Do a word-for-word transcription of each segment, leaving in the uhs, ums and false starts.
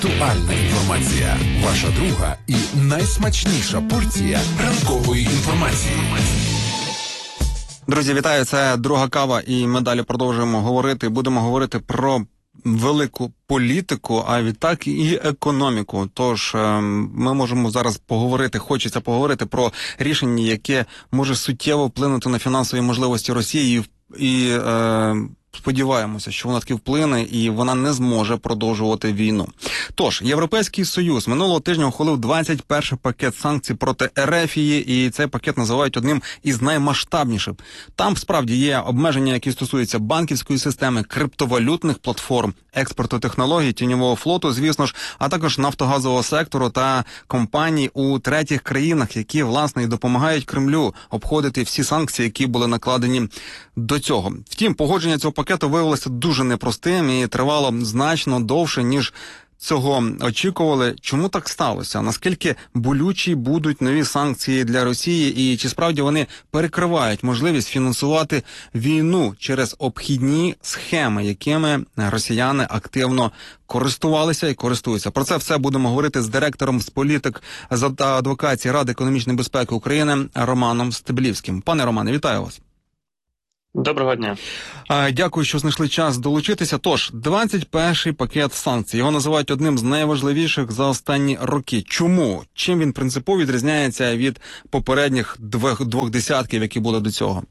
Актуальна інформація. Ваша друга і найсмачніша порція ранкової інформації. Друзі, вітаю, це «Друга кава» і ми далі продовжуємо говорити. Будемо говорити про велику політику, а відтак і економіку. Тож ми можемо зараз поговорити, хочеться поговорити про рішення, яке може суттєво вплинути на фінансові можливості Росії і е, сподіваємося, що вона таки вплине і вона не зможе продовжувати війну. Тож, Європейський Союз минулого тижня ухвалив двадцять перший пакет санкцій проти Ерефії, і цей пакет називають одним із наймасштабніших. Там справді є обмеження, які стосуються банківської системи, криптовалютних платформ, експорту технологій, тіньового флоту, звісно ж, а також нафтогазового сектору та компаній у третіх країнах, які, власне, і допомагають Кремлю обходити всі санкції, які були накладені до цього. Втім, погодження цього пакету виявилося дуже непростим і тривало значно довше, ніж цього очікували. Чому так сталося? Наскільки болючі будуть нові санкції для Росії і чи справді вони перекривають можливість фінансувати війну через обхідні схеми, якими росіяни активно користувалися і користуються? Про це все будемо говорити з директором з політик та адвокації Ради економічної безпеки України Романом Стеблівським. Пане Романе, вітаю вас. Доброго дня. Дякую, що знайшли час долучитися. Тож, двадцять перший пакет санкцій. Його називають одним з найважливіших за останні роки. Чому? Чим він принципово відрізняється від попередніх двох, двох десятків, які були до цього?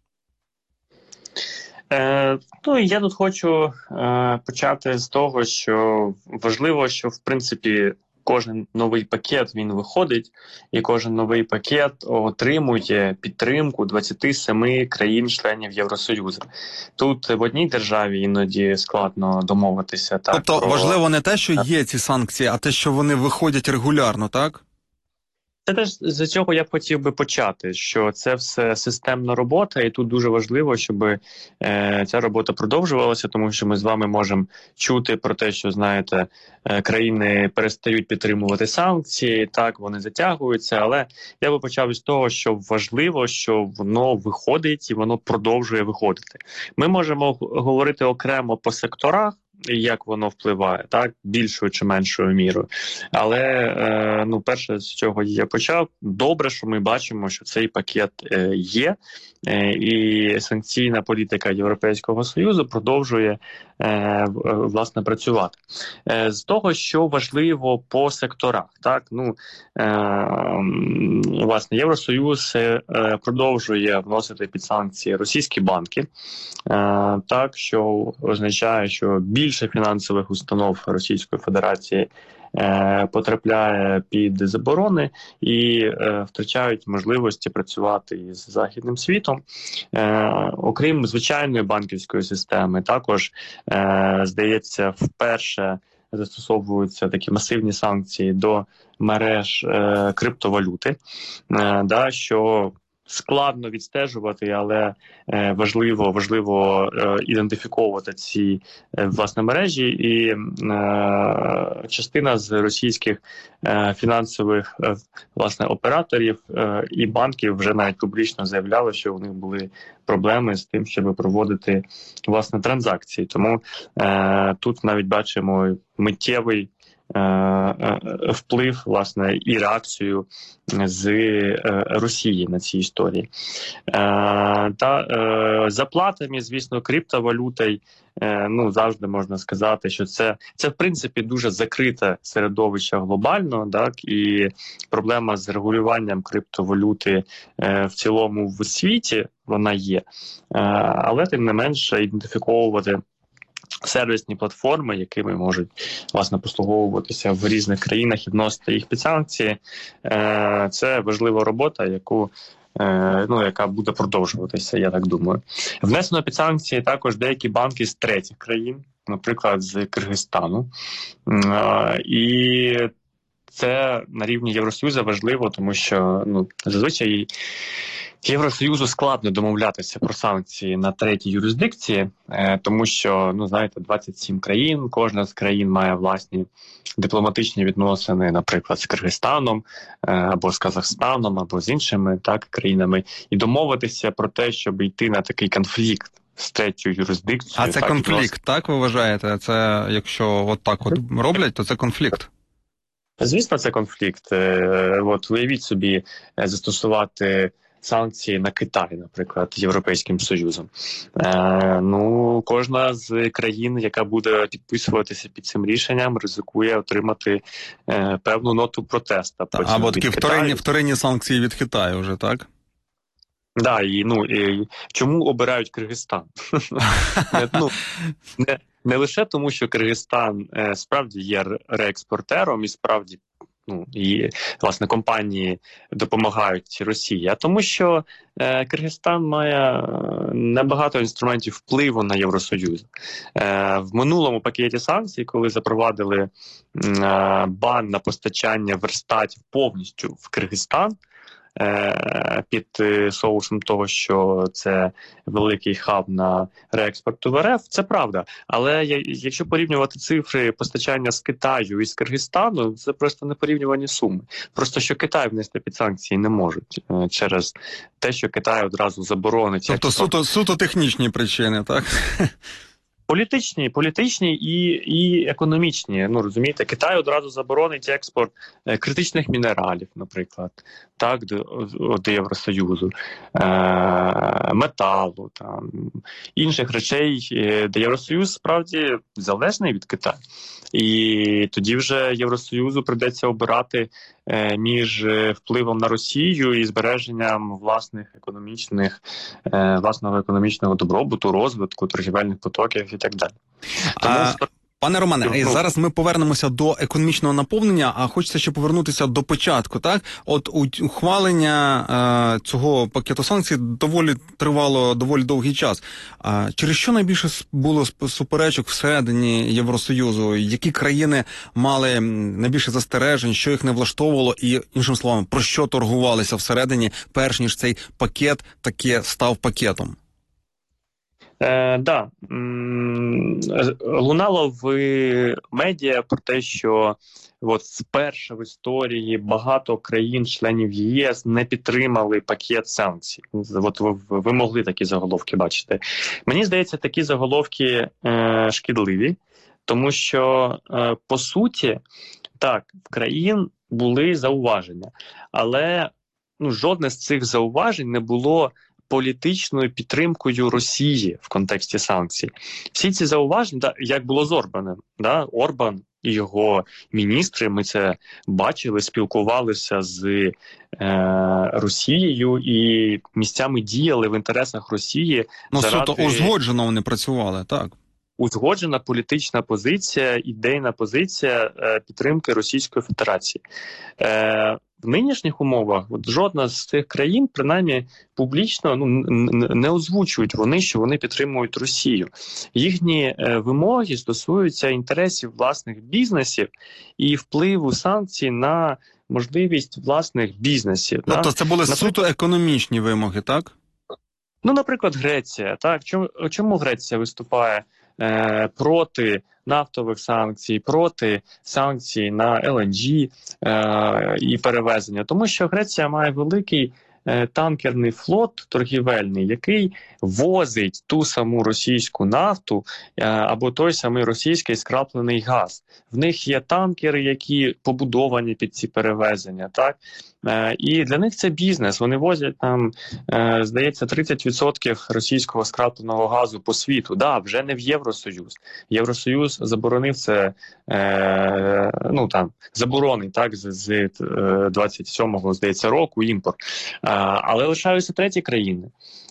Е, ну, я тут хочу е, почати з того, що важливо, що, в принципі, кожен новий пакет, він виходить, і кожен новий пакет отримує підтримку двадцяти семи країн-членів Євросоюзу. Тут в одній державі іноді складно домовитися. Так, тобто про... важливо не те, що є ці санкції, а те, що вони виходять регулярно, так? Це теж з цього я б хотів би почати, що це все системна робота, і тут дуже важливо, щоб е, ця робота продовжувалася, тому що ми з вами можемо чути про те, що, знаєте, е, країни перестають підтримувати санкції, так, вони затягуються, але я би почав із того, що важливо, що воно виходить і воно продовжує виходити. Ми можемо говорити окремо по секторах, як воно впливає, так, більшою чи меншою мірою. Але, е, ну, перше, з чого я почав, добре, що ми бачимо, що цей пакет е, є, е, і санкційна політика Європейського Союзу продовжує, е, власне, працювати. Е, з того, що важливо по секторах, так, ну, е, власне, Євросоюз е, продовжує вносити під санкції російські банки, е, так, що означає, що більше Більше фінансових установ Російської Федерації е, потрапляє під заборони і е, втрачають можливості працювати із західним світом. Е, окрім звичайної банківської системи, також, е, здається, вперше застосовуються такі масивні санкції до мереж е, криптовалюти, е, да, що складно відстежувати, але е, важливо, важливо е, ідентифіковувати ці е, власне мережі. І е, частина з російських е, фінансових е, власне операторів е, і банків вже навіть публічно заявляли, що у них були проблеми з тим, щоб проводити власне транзакції. Тому е, тут навіть бачимо миттєвий вплив, власне, і реакцію з Росії на ці історії. Та заплатами, звісно, криптовалютою, ну, завжди можна сказати, що це, це в принципі, дуже закрите середовище глобально, так, і проблема з регулюванням криптовалюти в цілому в світі, вона є. Але, тим не менше, ідентифіковувати сервісні платформи, якими можуть, власне, послуговуватися в різних країнах і вносити їх під санкції, це важлива робота, яку, ну, яка буде продовжуватися, я так думаю. Внесено під санкції також деякі банки з третіх країн, наприклад, з Киргизстану. І це на рівні Євросоюзу важливо, тому що, ну, зазвичай Євросоюзу складно домовлятися про санкції на третій юрисдикції, тому що, ну, знаєте, двадцять сім країн, кожна з країн має власні дипломатичні відносини, наприклад, з Киргизстаном, або з Казахстаном, або з іншими, так, країнами, і домовитися про те, щоб йти на такий конфлікт з третьою юрисдикцією. А це так, конфлікт, так ви вважаєте? Це, якщо от так от роблять, то це конфлікт? Звісно, це конфлікт. От уявіть собі застосувати санкції на Китай, наприклад, Європейським Союзом. Е, ну, кожна з країн, яка буде підписуватися під цим рішенням, ризикує отримати е, певну ноту протесту. Або такі вторинні, вторинні санкції від Китаю вже, так? Да, і ну і чому обирають Киргизстан? ну, не, не лише тому, що Киргизстан е, справді є реекспортером і справді ну і власне компанії допомагають Росії, а тому, що е, Киргизстан має небагато інструментів впливу на Євросоюз. Е, в минулому пакеті санкцій, коли запровадили е, бан на постачання верстатів повністю в Киргизстан, під соусом того, що це великий хаб на реекспорту в РФ, це правда. Але якщо порівнювати цифри постачання з Китаю і з Киргизстану, це просто непорівнювані суми. Просто що Китай внести під санкції не можуть через те, що Китай одразу заборонить. Тобто суто, суто технічні причини, так? Політичні, політичні і, і економічні. Ну, розумієте, Китай одразу заборонить експорт е, критичних мінералів, наприклад, так, до, до Євросоюзу, е, металу, там, інших речей, де Євросоюз справді залежний від Китаю. І тоді вже Євросоюзу прийдеться обирати е, між впливом на Росію і збереженням власних економічних, е, власного економічного добробуту, розвитку, торгівельних потоків і так далі. Тому а... Пане Романе, ну, зараз ми повернемося до економічного наповнення, а хочеться ще повернутися до початку, так? От ухвалення е, цього пакету санкцій доволі тривало доволі довгий час. А через що найбільше було суперечок всередині Євросоюзу? Які країни мали найбільше застережень, що їх не влаштовувало і, іншим словом, про що торгувалися всередині, перш ніж цей пакет таки став пакетом? Е, да. Лунало в медіа про те, що от вперше в історії багато країн-членів ЄС не підтримали пакет санкцій. От ви, ви могли такі заголовки бачити. Мені здається, такі заголовки е, шкідливі, тому що, е, по суті, так, в країн були зауваження, але ну, жодне з цих зауважень не було політичною підтримкою Росії в контексті санкцій. Всі ці зауваження, да, як було з Орбаном, да, Орбан і його міністри, ми це бачили, спілкувалися з е, Росією і місцями діяли в інтересах Росії. Ну, заради... суто узгоджено вони працювали, так? Узгоджена політична позиція, ідейна позиція е, підтримки Російської Федерації. Е, в нинішніх умовах от, жодна з цих країн, принаймні, публічно ну, не озвучують вони, що вони підтримують Росію. Їхні е, вимоги стосуються інтересів власних бізнесів і впливу санкцій на можливість власних бізнесів. Тобто да? це були Наприклад, суто економічні вимоги, так? Ну, наприклад, Греція. Так? Чому, чому Греція виступає е, проти нафтових санкцій, проти санкцій на ел ен джі е, і перевезення? Тому що Греція має великий е, танкерний флот торгівельний, який возить ту саму російську нафту е, або той самий російський скраплений газ. В них є танкери, які побудовані під ці перевезення, так? І для них це бізнес. Вони возять там, е, здається, тридцять відсотків російського скрапленого газу по світу. Да, вже не в Євросоюз. Євросоюз заборонив це, е, ну там, заборонить, так, з, з двадцять сьомого, здається, року імпорт. А, але лишаються треті країни.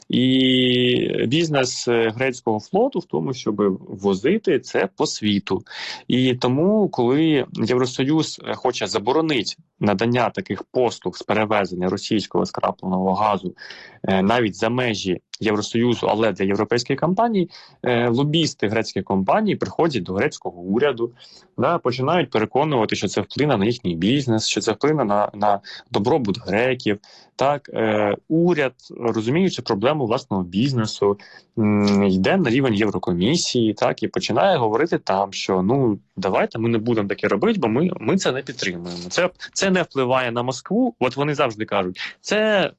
І бізнес грецького флоту в тому, щоб возити це по світу. І тому, коли Євросоюз хоче заборонити надання таких послуг з перевезення російського скрапленого газу навіть за межі Євросоюзу, але для європейських компаній, лобісти грецьких компаній приходять до грецького уряду, да, починають переконувати, що це вплине на їхній бізнес, що це вплине на, на добробут греків. Так, е, уряд, розуміючи проблему власного бізнесу, м, йде на рівень Єврокомісії, так, і починає говорити там, що ну давайте ми не будемо таке робити, бо ми, ми це не підтримуємо. Це, це не впливає на Москву. От вони завжди кажуть, це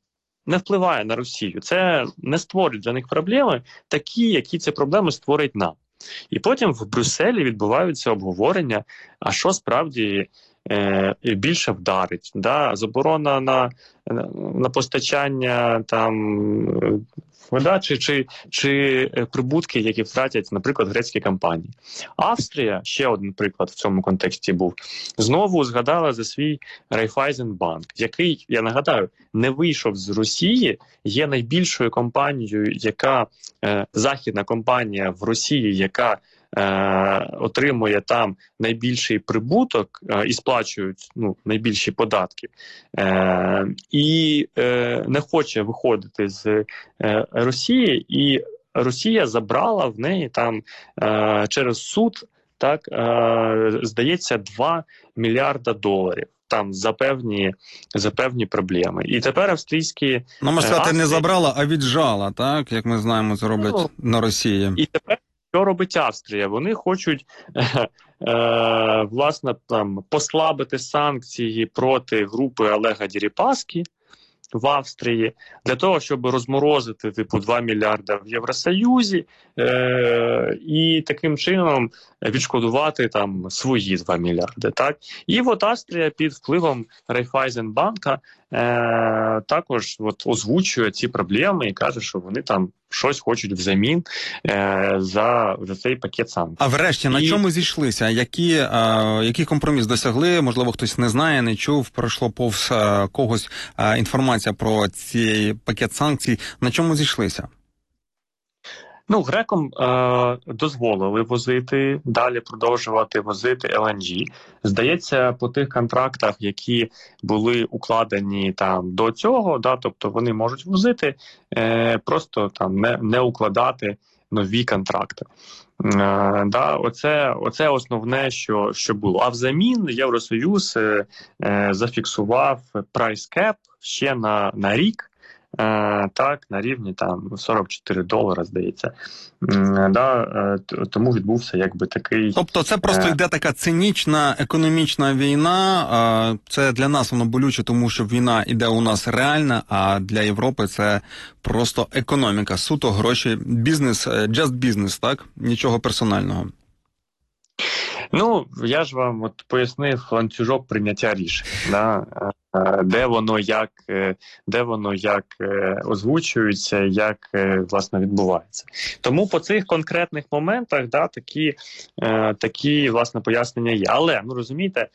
не впливає на Росію. Це не створить для них проблеми, такі, які ці проблеми створить нам. І потім в Брюсселі відбуваються обговорення, а що справді е, більше вдарить. Да? Заборона на, на постачання там, вода чи, чи, чи прибутки, які втратять, наприклад, грецькі компанії. Австрія, ще один приклад в цьому контексті був, знову згадала за свій Райфайзенбанк, який, я нагадаю, не вийшов з Росії, є найбільшою компанією, яка, е, західна компанія в Росії, яка Е, отримує там найбільший прибуток е, і сплачують ну, найбільші податки, е, і е, не хоче виходити з е, Росії, і Росія забрала в неї там е, через суд, так, е, здається, два мільярда доларів. Там за певні, за певні проблеми. І тепер австрійські... Ну, можна сказати, Австрії... не забрала, а віджала, так? Як ми знаємо, це роблять ну, на Росії. І тепер що робить Австрія? Вони хочуть е, е, власне там послабити санкції проти групи Олега Дерипаски в Австрії для того, щоб розморозити типу два мільярда в Євросоюзі е, і таким чином відшкодувати там свої два мільярди. Так? І от Австрія під впливом Райфайзенбанка е, також от озвучує ці проблеми і каже, що вони там щось хочуть взамін е, за, за цей пакет санкцій. А врешті, на і... чому зійшлися? Які, е, який компроміс досягли? Можливо, хтось не знає, не чув, пройшло повз е, когось е, інформація про цей пакет санкцій. На чому зійшлися? Ну, грекам е, дозволили возити, далі продовжувати возити ел ен джі. Здається, по тих контрактах, які були укладені там до цього, да, тобто вони можуть возити, е, просто там не, не укладати нові контракти. Е, да, оце, оце основне, що, що було. А взамін Євросоюз е, е, зафіксував прайс-кеп ще на, на рік. Е, так, на рівні там сорок чотири долара, здається. Е, да, е, тому відбувся якби такий... Тобто це просто йде така цинічна економічна війна, е, це для нас воно болюче, тому що війна іде у нас реальна, а для Європи це просто економіка, суто гроші, бізнес, just бізнес, так? Нічого персонального. Ну, я ж вам от пояснив ланцюжок прийняття рішень, да? де воно як, де воно як озвучується, як власне відбувається. Тому по цих конкретних моментах, да, такі, такі власне пояснення є. Але, ну розумієте,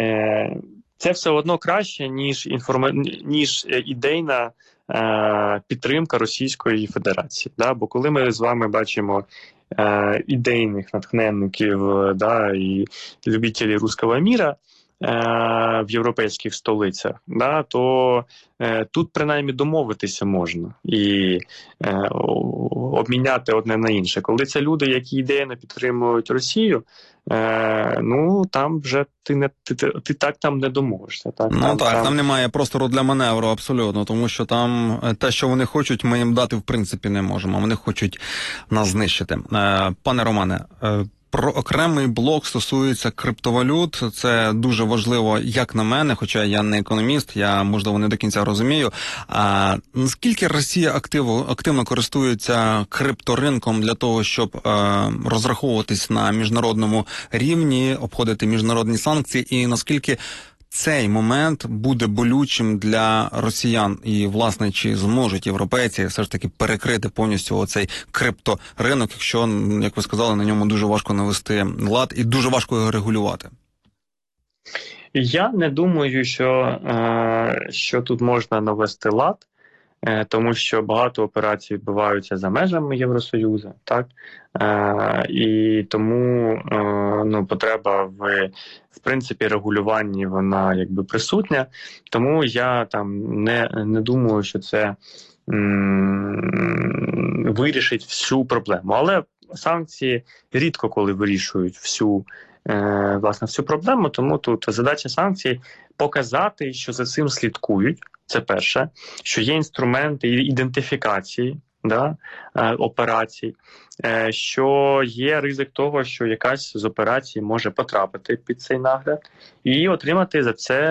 це все одно краще, ніж інформа... ніж ідейна підтримка Російської Федерації. Да? Бо коли ми з вами бачимо Е, ідейних натхненників, да, і любителів руського міра е, в європейських столицях, да, то е, тут принаймні домовитися можна і е, обміняти одне на інше. Коли це люди, які ідейно підтримують Росію, е, ну там вже ти не ти, ти, ти так там не домовишся. Так? Ну там, так, там... там немає простору для маневру абсолютно, тому що там те, що вони хочуть, ми їм дати в принципі не можемо. Вони хочуть нас знищити. Е, пане Романе, е, про окремий блок стосується криптовалют. Це дуже важливо, як на мене, хоча я не економіст, я, можливо, не до кінця розумію. А наскільки Росія активно, активно користується крипторинком для того, щоб е, розраховуватись на міжнародному рівні, обходити міжнародні санкції, і наскільки цей момент буде болючим для росіян і, власне, чи зможуть європейці все ж таки перекрити повністю оцей крипторинок, якщо, як ви сказали, на ньому дуже важко навести лад і дуже важко його регулювати? Я не думаю, що, е, що тут можна навести лад, е, тому що багато операцій відбуваються за межами Євросоюзу, так? Е, і тому е, ну, потреба в, в принципі, регулюванні вона якби присутня. Тому я там не, не думаю, що це м, вирішить всю проблему. Але санкції рідко коли вирішують всю Е, власне, всю проблему, тому тут задача санкцій показати, що за цим слідкують, це перше, що є інструменти ідентифікації, да, е, операцій, е, що є ризик того, що якась з операцій може потрапити під цей нагляд, і отримати за це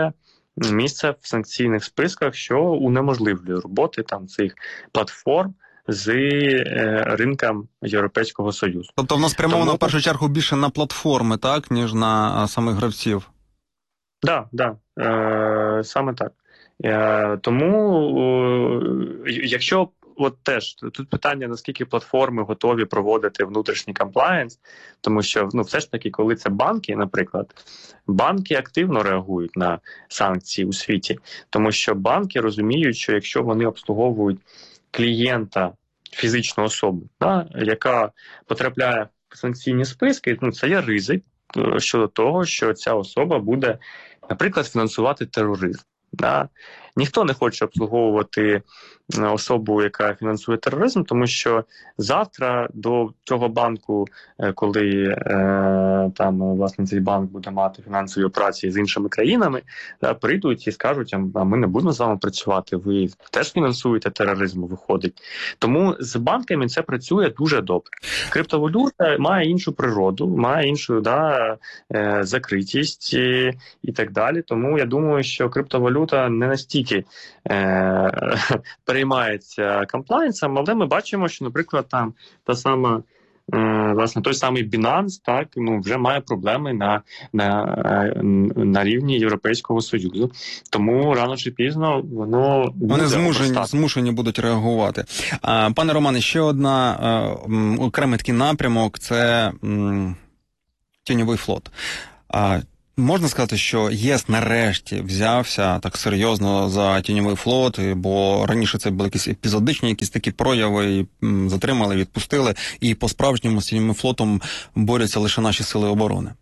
місце в санкційних списках, що унеможливлює роботи там цих платформ з е, ринком Європейського Союзу. Тобто воно спрямовано Тому... в першу чергу більше на платформи, так, ніж на а, самих гравців? Так, да, да, е, саме так. Е, тому, е, якщо от теж тут питання, наскільки платформи готові проводити внутрішній комплаєнс, тому що ну все ж таки, коли це банки, наприклад, банки активно реагують на санкції у світі, тому що банки розуміють, що якщо вони обслуговують клієнта, фізичну особу, да, яка потрапляє в санкційні списки, ну це є ризик щодо того, що ця особа буде, наприклад, фінансувати тероризм. Да? Ніхто не хоче обслуговувати особу, яка фінансує тероризм, тому що завтра до цього банку, коли е, там власне цей банк буде мати фінансові операції з іншими країнами, да, прийдуть і скажуть, а ми не будемо з вами працювати, ви теж фінансуєте тероризм, виходить. Тому з банками це працює дуже добре. Криптовалюта має іншу природу, має іншу да, е, закритість і, і так далі. Тому я думаю, що криптовалюта не настільки е, переймається комплаєнсом, але ми бачимо, що, наприклад, там та сама е, власне той самий Binance, так, ну, вже має проблеми на, на, на рівні Європейського Союзу. Тому рано чи пізно воно вони змушені, змушені будуть реагувати. А, пане Романе, ще одна а, окремий такий напрямок – це м, тіньовий флот. А, можна сказати, що ЄС нарешті взявся так серйозно за тіньовий флот, бо раніше це були якісь епізодичні, якісь такі прояви, і затримали, відпустили, і по-справжньому з тіньовим флотом борються лише наші сили оборони.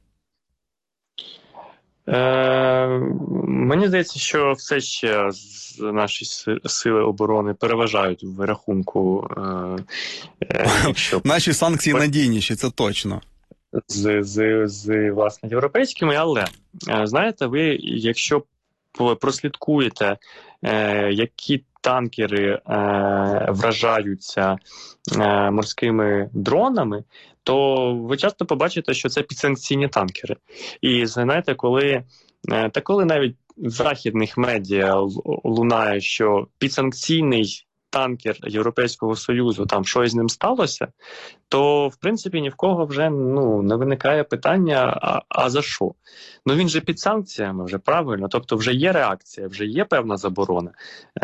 Е, мені здається, що все ще наші сили оборони переважають в рахунку. Е, е, якщо... Наші санкції надійніші, це точно. З, з, з власне європейськими, але знаєте, ви, якщо прослідкуєте, е, які танкери е, вражаються е, морськими дронами, то ви часто побачите, що це підсанкційні танкери. І знаєте, коли е, та коли навіть в західних медіа лунає, що підсанкційний танкер Європейського Союзу, там щось з ним сталося, то, в принципі, ні в кого вже ну, не виникає питання, а, а за що? Ну, він же під санкціями, вже правильно, тобто вже є реакція, вже є певна заборона е,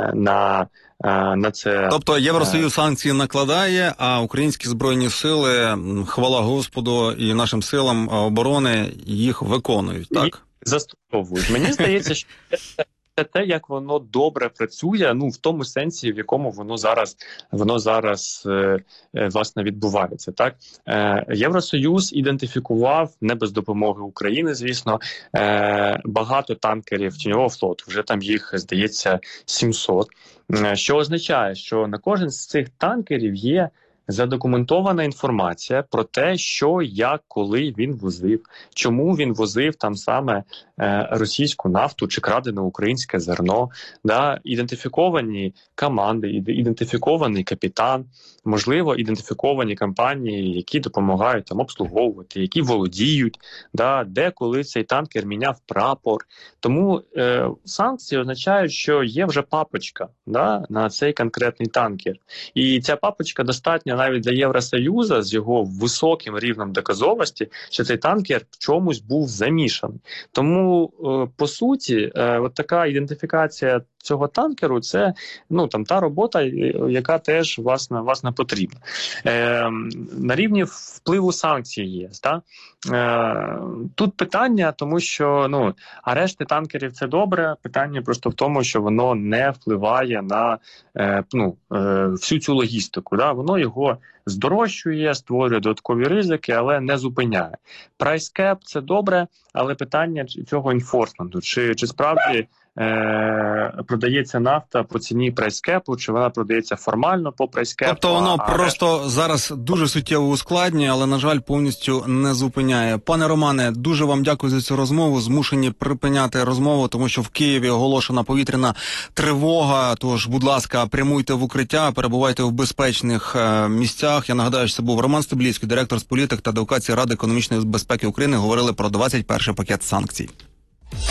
на, е, на це. Тобто Євросоюз санкції накладає, а українські Збройні сили, хвала Господу, і нашим силам оборони їх виконують, так? І застосовують. Мені здається, що це те, як воно добре працює, ну в тому сенсі, в якому воно зараз воно зараз е, е, власне відбувається. Так е, Євросоюз ідентифікував не без допомоги України, звісно, е, багато танкерів тіньового флоту. Вже там їх здається сімсот. Е, що означає, що на кожен з цих танкерів є задокументована інформація про те, що, як, коли він возив, чому він возив там саме е, російську нафту чи крадене українське зерно, да, ідентифіковані команди, ідентифікований капітан, можливо, ідентифіковані компанії, які допомагають там обслуговувати, які володіють, да, де, коли цей танкер міняв прапор. Тому е, санкції означають, що є вже папочка, да, на цей конкретний танкер. І ця папочка достатньо навіть для Євросоюзу з його високим рівнем доказовості, що цей танкер в чомусь був замішаний. Тому, е, по суті, е, от така ідентифікація цього танкеру – це ну, там, та робота, яка теж власне, власне потрібна. Е, на рівні впливу санкцій є. Та? Е, тут питання, тому що ну, арешти танкерів – це добре, питання просто в тому, що воно не впливає на е, ну, е, всю цю логістику. Да? Воно його здорожчує, створює додаткові ризики, але не зупиняє. Прайскеп – це добре, але питання цього інфорсменту. Чи, чи справді Е, продається нафта по ціні прайскепу, чи вона продається формально по прайскепу. Тобто воно а... просто зараз дуже суттєво ускладнює, але, на жаль, повністю не зупиняє. Пане Романе, дуже вам дякую за цю розмову. Змушені припиняти розмову, тому що в Києві оголошена повітряна тривога. Тож, будь ласка, прямуйте в укриття, перебувайте в безпечних е, місцях. Я нагадаю, що це був Роман Стеблівський, директор з політик та адвокації Ради економічної безпеки України. Говорили про двадцять перший пакет санкцій.